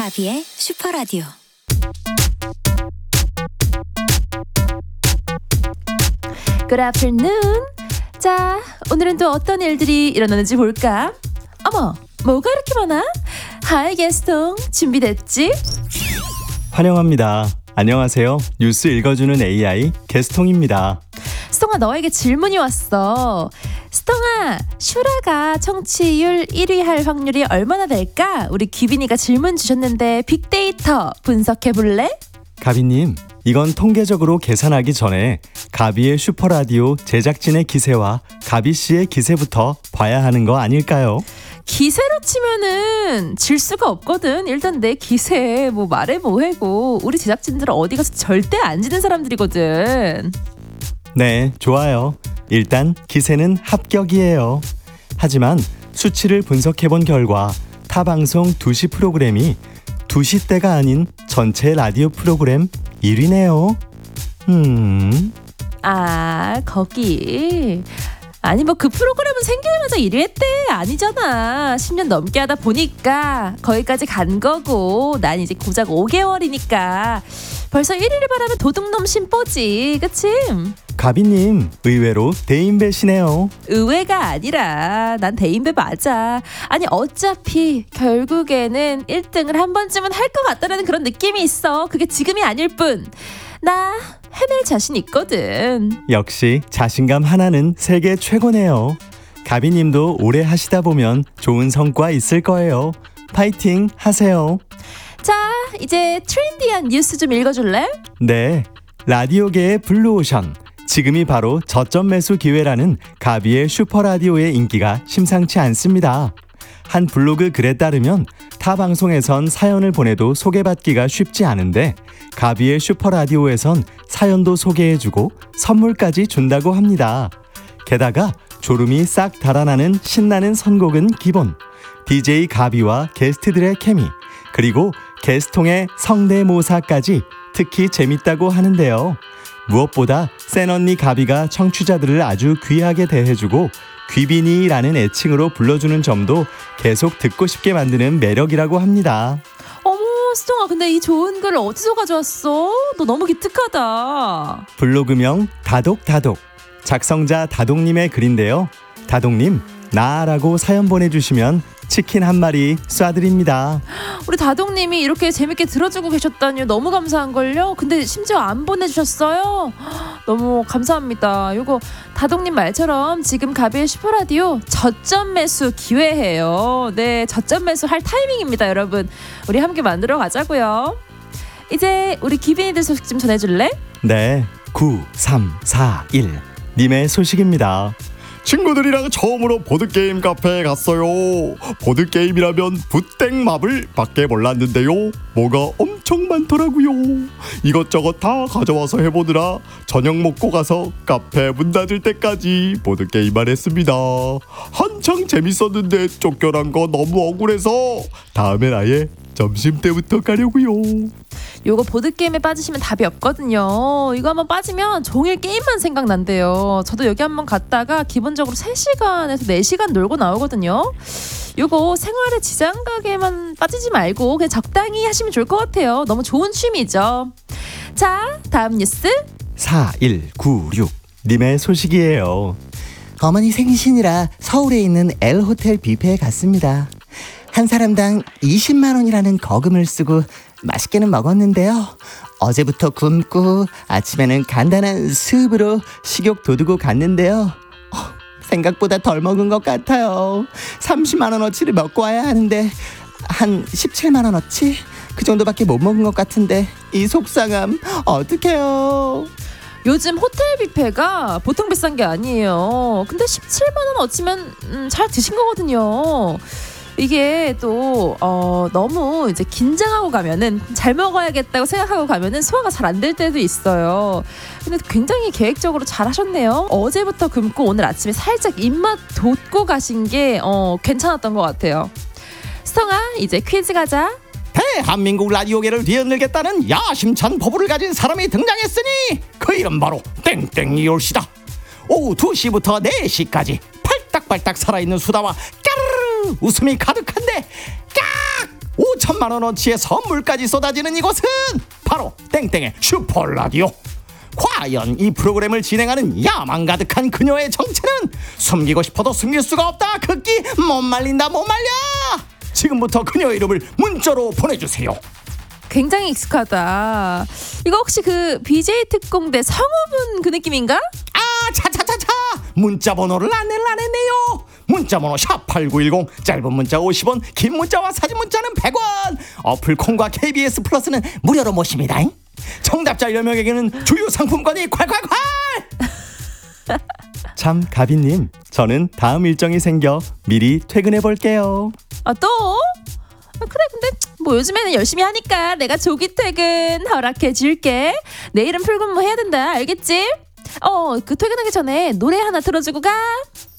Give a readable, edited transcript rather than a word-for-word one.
가비의 슈퍼라디오. Good afternoon. 자, 오늘은 또 어떤 일들이 일어나는지 볼까? 어머, 뭐가 이렇게 많아? 하이 게스통, 준비됐지? 환영합니다. 안녕하세요. 뉴스 읽어주는 AI 게스통입니다. 스통아, 너에게 질문이 왔어. 스통아, 슈라가 청취율 1위 할 확률이 얼마나 될까? 우리 귀빈이가 질문 주셨는데 빅데이터 분석해 볼래? 가비님, 이건 통계적으로 계산하기 전에 가비의 슈퍼라디오 제작진의 기세와 가비씨의 기세부터 봐야 하는 거 아닐까요? 기세로 치면은 질 수가 없거든. 일단 내 기세 뭐 말해 뭐해고 우리 제작진들은 어디 가서 절대 안 지는 사람들이거든. 네, 좋아요. 일단 기세는 합격이에요. 하지만 수치를 분석해본 결과 타 방송 2시 프로그램이 2시 때가 아닌 전체 라디오 프로그램 1위네요. 아, 거기. 아니 뭐 그 프로그램은 생기자마자 1위 했대. 아니잖아. 10년 넘게 하다 보니까 거기까지 간 거고, 난 이제 고작 5개월이니까 벌써 1위를 바라면 도둑놈 심보지. 그치? 가비님, 의외로 대인배시네요. 의외가 아니라 난 대인배 맞아. 아니 어차피 결국에는 1등을 한 번쯤은 할 것 같다라는 그런 느낌이 있어. 그게 지금이 아닐 뿐. 나 해낼 자신 있거든. 역시 자신감 하나는 세계 최고네요. 가비님도 오래 하시다 보면 좋은 성과 있을 거예요. 파이팅 하세요. 자, 이제 트렌디한 뉴스 좀 읽어줄래? 네, 라디오계의 블루오션. 지금이 바로 저점 매수 기회라는 가비의 슈퍼라디오의 인기가 심상치 않습니다. 한 블로그 글에 따르면 타 방송에선 사연을 보내도 소개받기가 쉽지 않은데 가비의 슈퍼라디오에선 사연도 소개해주고 선물까지 준다고 합니다. 게다가 졸음이 싹 달아나는 신나는 선곡은 기본, DJ 가비와 게스트들의 케미, 그리고 게스통의 성대모사까지 특히 재밌다고 하는데요. 무엇보다 센 언니 가비가 청취자들을 아주 귀하게 대해주고 귀빈이라는 애칭으로 불러주는 점도 계속 듣고 싶게 만드는 매력이라고 합니다. 어머, 스통아, 근데 이 좋은 글 어디서 가져왔어? 너 너무 기특하다. 블로그명 다독다독, 작성자 다독님의 글인데요. 다독님, 나라고 사연 보내주시면 치킨 한 마리 쏴드립니다. 우리 다독님이 이렇게 재밌게 들어주고 계셨다니 너무 감사한걸요. 근데 심지어 안 보내주셨어요. 너무 감사합니다. 요거 다독님 말처럼 지금 가비의 슈퍼라디오 저점 매수 기회예요. 네, 저점 매수 할 타이밍입니다. 여러분, 우리 함께 만들어 가자고요. 이제 우리 귀빈이들 소식 좀 전해줄래? 네, 9341 님의 소식입니다. 친구들이랑 처음으로 보드게임 카페에 갔어요. 보드게임이라면 붓땡마블 밖에 몰랐는데요, 뭐가 엄청 많더라고요. 이것저것 다 가져와서 해보느라 저녁 먹고 가서 카페 문 닫을 때까지 보드게임만 했습니다. 한창 재밌었는데 쫓겨난 거 너무 억울해서 다음엔 아예 점심때부터 가려고요. 요거 보드게임에 빠지시면 답이 없거든요. 이거 한번 빠지면 종일 게임만 생각난대요. 저도 여기 한번 갔다가 기본적으로 3시간에서 4시간 놀고 나오거든요. 요거 생활에 지장 가게만 빠지지 말고 그냥 적당히 하시면 좋을 것 같아요. 너무 좋은 취미죠. 자, 다음 뉴스 4196 님의 소식이에요. 어머니 생신이라 서울에 있는 L호텔 뷔페에 갔습니다. 한 사람당 20만 원이라는 거금을 쓰고 맛있게는 먹었는데요. 어제부터 굶고 아침에는 간단한 스프로 식욕 돋우고 갔는데요. 생각보다 덜 먹은 것 같아요. 30만 원어치를 먹고 와야 하는데 한 17만 원어치? 그 정도밖에 못 먹은 것 같은데 이 속상함 어떡해요. 요즘 호텔 뷔페가 보통 비싼 게 아니에요. 근데 17만 원 어치면 잘 드신 거거든요. 이게 또 너무 이제 긴장하고 가면은 잘 먹어야겠다고 생각하고 가면은 소화가 잘 안 될 때도 있어요. 근데 굉장히 계획적으로 잘 하셨네요. 어제부터 굶고 오늘 아침에 살짝 입맛 돋고 가신 게 괜찮았던 것 같아요. 스통아, 이제 퀴즈 가자. 대한민국 라디오계를 뒤흔들겠다는 야심찬 포부를 가진 사람이 등장했으니 그 이름 바로 땡땡이올시다. 오후 2시부터 4시까지 팔딱팔딱 살아있는 수다와 까르르 웃음이 가득한데 깍! 천만 원어치의 선물까지 쏟아지는 이곳은 바로 땡땡의 슈퍼라디오. 과연 이 프로그램을 진행하는 야망 가득한 그녀의 정체는 숨기고 싶어도 숨길 수가 없다. 극기 못 말린다 못 말려. 지금부터 그녀 이름을 문자로 보내주세요. 굉장히 익숙하다. 이거 혹시 그 BJ 특공대 성우분 그 느낌인가? 아 차차차차 문자 번호를 안내를 안 했네요. 문자 번호 샵8910 짧은 문자 50원 긴 문자와 사진 문자는 100원. 어플 콩과 KBS 플러스는 무료로 모십니다. 정답자 10명에게는 주요 상품권이 콸콸콸. 참 가비님, 저는 다음 일정이 생겨 미리 퇴근해 볼게요. 아 또? 그래 근데 뭐 요즘에는 열심히 하니까 내가 조기 퇴근 허락해 줄게. 내일은 풀근무 해야 된다 알겠지? 그 퇴근하기 전에 노래 하나 틀어주고 가.